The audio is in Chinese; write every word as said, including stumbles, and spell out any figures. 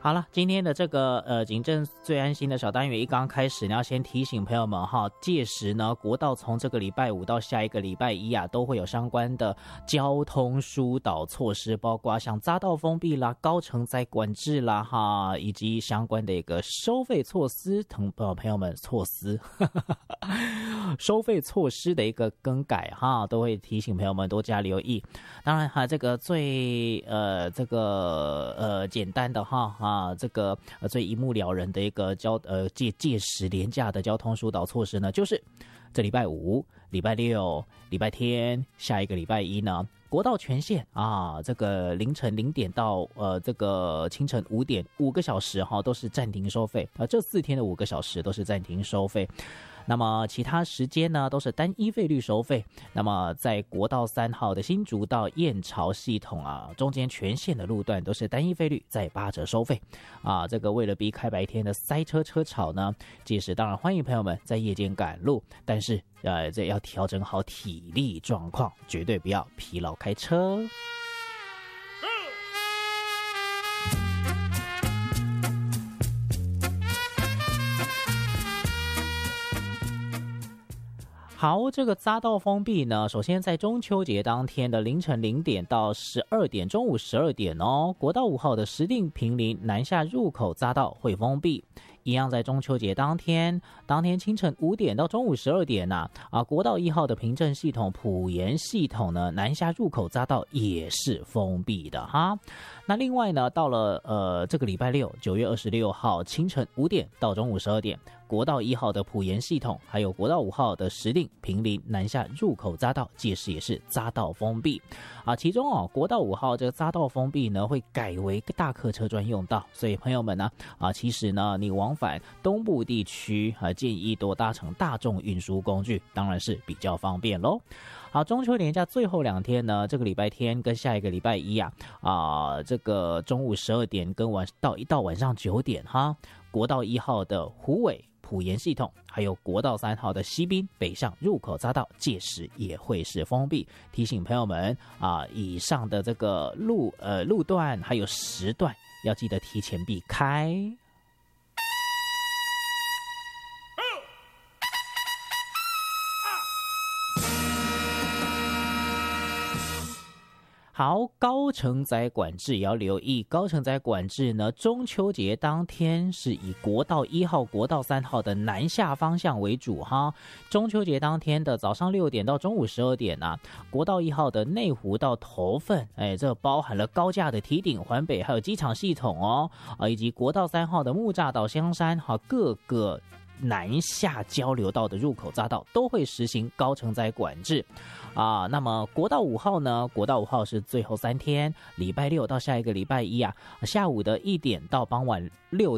好了，今天的这个呃警政最安心的小单元一刚开始，你要届提醒朋友们哈，届时呢，国道从这个礼拜五到下一个礼拜一啊，都会有相关的交通疏导措施，包括像匝道封闭啦、高承载管制啦哈，以及相关的一个收费措施，同呃朋友们措施，收费措施的一个更改哈，都会提醒朋友们多加留意。当然哈，这个最呃这个呃简单的哈哈。啊，这个呃最一目了然的一个交呃届届时廉价的交通疏导措施呢，就是这礼拜五、礼拜六、礼拜天，下一个礼拜一呢，国道全线啊，这个凌晨零点到呃这个清晨五点五个小时哈，都是暂停收费啊，这四天的五个小时都是暂停收费。那么其他时间呢都是单一费率收费。那么在国道三号的新竹到燕巢系统啊，中间全线的路段都是单一费率在八折收费啊。这个为了避开白天的塞车车潮呢，届时当然欢迎朋友们在夜间赶路，但是呃这要调整好体力状况，绝对不要疲劳开车。好，这个匝道封闭呢，首先在中秋节当天的凌晨零点到十二点，中午十二点哦，国道五号的石碇坪林南下入口匝道会封闭。一样在中秋节当天，当天清晨五点到中午十二点呐、啊，啊，国道一号的平镇系统、埔盐系统呢，南下入口匝道也是封闭的哈。那另外呢，到了呃这个礼拜六，九月二十六号清晨五点到中午十二点，国道一号的埔盐系统，还有国道五号的石碇坪林南下入口匝道，届时也是匝道封闭啊。其中哦，国道五号这个匝道封闭呢，会改为大客车专用道，所以朋友们呢啊，其实呢，你往返东部地区啊，建议多搭乘大众运输工具，当然是比较方便咯。好，中秋连假最后两天呢，这个礼拜天跟下一个礼拜一啊，啊，这个中午十二点跟晚到一到晚上九点哈，国道一号的虎尾、埔盐系统，还有国道三号的西滨北上入口匝道，届时也会是封闭。提醒朋友们啊，以上的这个路呃路段还有时段，要记得提前避开。好，高承载管制也要留意。高承载管制呢，中秋节当天是以国道一号、国道三号的南下方向为主哈。中秋节当天的早上六点到中午十二点啊，国道一号的内湖到头份，哎，这包含了高架的堤顶、环北还有机场系统哦，啊，以及国道三号的木栅到香山哈，各个南下交流道的入口匝道都会实行高承载管制啊。那么国道五号呢？国道五号是最后三天，礼拜六到下一个礼拜一啊，下午的一点到傍晚六